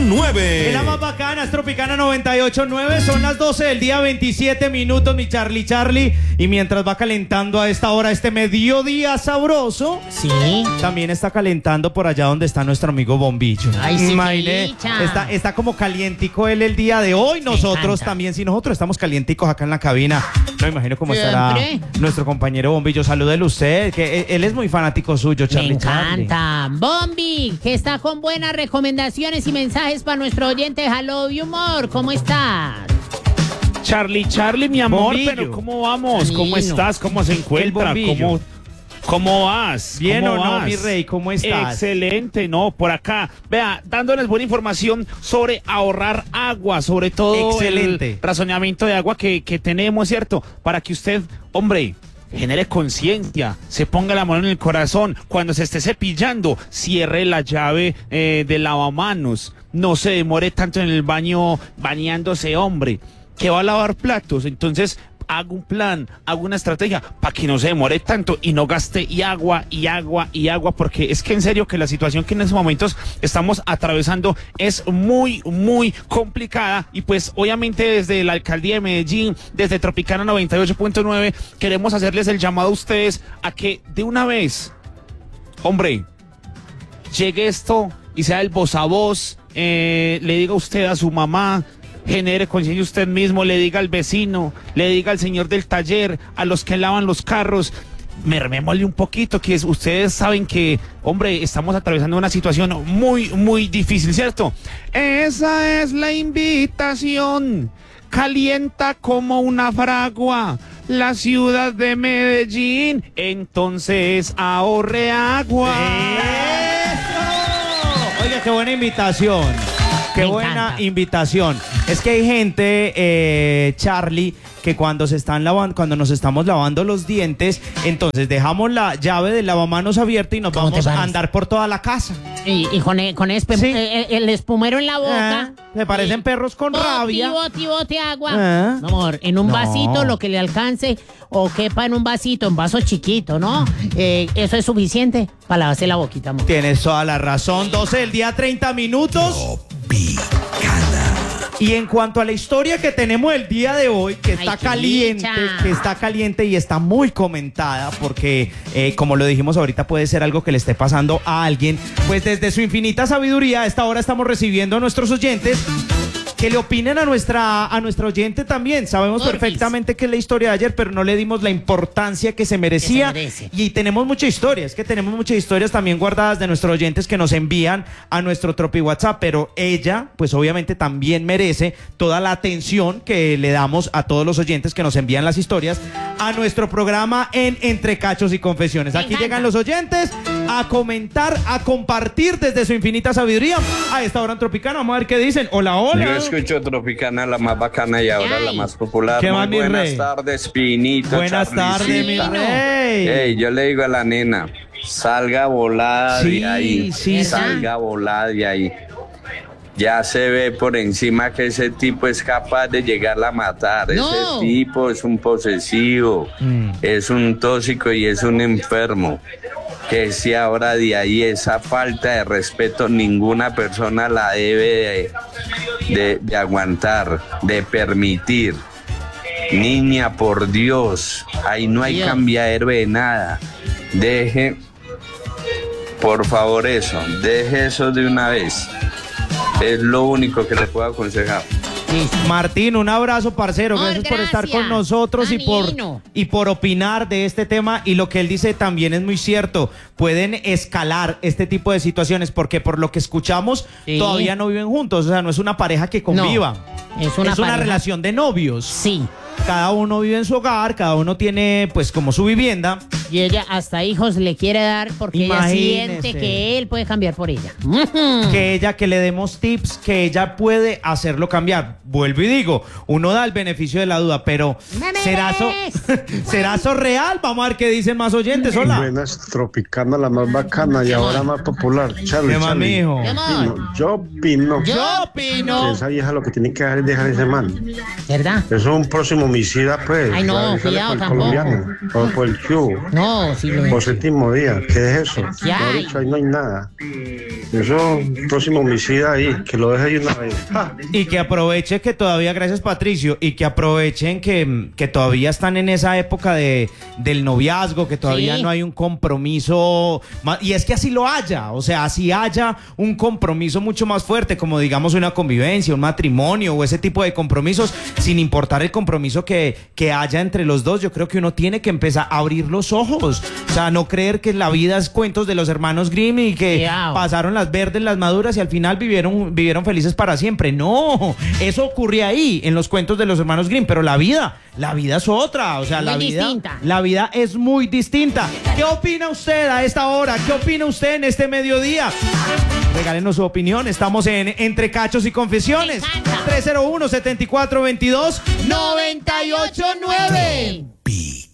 98.9. Es la más bacana, es Tropicana 98.9. Son las 12 del día, 27 minutos, mi Charlie. Y mientras va calentando a esta hora este mediodía sabroso, Sí. también está calentando por allá donde está nuestro amigo Bombillo. Ay, sí, Imagine, qué dicha. está como calientico él el día de hoy. Nosotros encanta. también, si nosotros estamos calienticos acá en la cabina. No imagino cómo estará Siempre. nuestro compañero Bombillo. Salúdele usted, que él es muy fanático suyo, Me Charlie. encanta. Bombi, que está con buenas recomendaciones y mensajes para nuestro oyente Hello y Humor. ¿Cómo estás? Charlie, mi amor, Bombillo. pero ¿cómo vamos? ¿Cómo Camino. estás? ¿Cómo se encuentra? Bombillo. ¿Cómo vas? Bien ¿Cómo o no, vas? mi rey, ¿cómo estás? Excelente, no, por acá. Vea, dándoles buena información sobre ahorrar agua, sobre todo Excelente. el razonamiento de agua que tenemos, ¿cierto? Para que usted, hombre, genere conciencia, se ponga la mano en el corazón, cuando se esté cepillando, cierre la llave del lavamanos, no se demore tanto en el baño bañándose, hombre, que va a lavar platos, entonces hago un plan, hago una estrategia para que no se demore tanto y no gaste y agua, porque es que en serio que la situación que en estos momentos estamos atravesando es muy, muy complicada y pues obviamente desde la Alcaldía de Medellín, desde Tropicana 98.9, queremos hacerles el llamado a ustedes a que de una vez, hombre, llegue esto y sea el voz a voz, le diga usted a su mamá, genere conciencia usted mismo, le diga al vecino, le diga al señor del taller, a los que lavan los carros, mermémosle un poquito, que ustedes saben que, hombre, estamos atravesando una situación muy, muy difícil, ¿cierto? Esa es la invitación, calienta como una fragua la ciudad de Medellín, entonces ahorre agua. ¡Eso! Oiga, qué buena invitación. Qué Me buena encanta. invitación. Es que hay gente, Charlie, que cuando nos estamos lavando los dientes, entonces dejamos la llave del lavamanos abierta y nos ¿Cómo te vamos a parece? andar por toda la casa. Y con Sí. el espumero en la boca. Me parecen perros con rabia. Bote agua. Ah. No, amor, en un No. vasito, lo que le alcance o quepa en un vasito, en vaso chiquito, ¿no? Eso es suficiente para lavarse la boquita, amor. Tienes toda la razón. 12 del día, 30 minutos. Y en cuanto a la historia que tenemos el día de hoy, que está caliente y está muy comentada, porque como lo dijimos ahorita, puede ser algo que le esté pasando a alguien, pues desde su infinita sabiduría, a esta hora estamos recibiendo a nuestros oyentes que le opinen a nuestra oyente también. Sabemos Porfis. perfectamente que es la historia de ayer, pero no le dimos la importancia que se merecía. Que se merece. Y tenemos muchas historias, tenemos muchas historias también guardadas de nuestros oyentes que nos envían a nuestro Tropi WhatsApp, pero ella, pues obviamente también merece toda la atención que le damos a todos los oyentes que nos envían las historias a nuestro programa en Entre Cachos y Confesiones. Me Aquí encanta. llegan los oyentes a comentar, a compartir desde su infinita sabiduría. A esta hora en Tropicana, vamos a ver qué dicen. Hola, hola. Yo escucho Tropicana, la más bacana y ahora la más popular. ¿Qué más, Muy mi buenas rey? tardes, Pinito. Buenas tardes, mi Charlicita. rey. Ey, yo le digo a la nena, salga volada Sí, de ahí. sí, salga volada de ahí. Ya se ve por encima que ese tipo es capaz de llegarla a matar. No. Ese tipo es un posesivo, es un tóxico y es un enfermo. Que si ahora de ahí esa falta de respeto ninguna persona la debe de aguantar, de permitir. Niña, por Dios, ahí no hay Dios. cambiadero de nada. Deje, por favor, eso, deje eso de una vez. Es lo único que te puedo aconsejar. Martín, un abrazo, parcero. Amor, Gracias por estar gracias. con nosotros Amino. y por opinar de este tema. Y lo que él dice también es muy cierto. Pueden escalar este tipo de situaciones porque por lo que escuchamos Sí. todavía no viven juntos. O sea, no es una pareja que conviva. Es una pareja. relación de novios. Sí. Cada uno vive en su hogar, cada uno tiene pues como su vivienda. Y ella hasta hijos le quiere dar porque ella Imagínese. siente que él puede cambiar por ella. Que le demos tips, que ella puede hacerlo cambiar. Vuelvo y digo, uno da el beneficio de la duda, pero ¿será eso real? Vamos a ver qué dicen más oyentes. Hola. Buenas, Tropicana, la más bacana y ahora más popular. Charlie, ¿Qué más, Charlie. mijo? ¿Qué más? Yo opino Yo que opino. esa vieja lo que tiene que hacer es dejar ese man. ¿Verdad? Eso es un próximo homicida, pues. Ay, no, Avísale cuidado, por el tampoco. colombiano, o por el cubo. No, sí lo Por Séptimo Día, ¿qué es eso? ¿Qué hay? Lo dicho, ahí no hay nada. Eso, próximo homicida ahí, que lo deje ahí una vez. ¡Ja! Y que aproveche que todavía, gracias Patricio, y que aprovechen que todavía están en esa época del noviazgo, que todavía Sí. no hay un compromiso, y es que así lo haya, o sea, así haya un compromiso mucho más fuerte, como digamos una convivencia, un matrimonio o ese tipo de compromisos, sin importar el compromiso que haya entre los dos, yo creo que uno tiene que empezar a abrir los ojos, o sea, no creer que la vida es cuentos de los hermanos Grimm y que Cuidado. pasaron las verdes, las maduras y al final vivieron felices para siempre. No, eso ocurría ahí, en los cuentos de los hermanos Grimm, pero la vida es otra, o sea, Muy distinta. la vida es muy distinta. ¿Qué opina usted a esta hora? ¿Qué opina usted en este mediodía? Regálenos su opinión, estamos en Entre Cachos y Confesiones. Me encanta. 301-7422-989.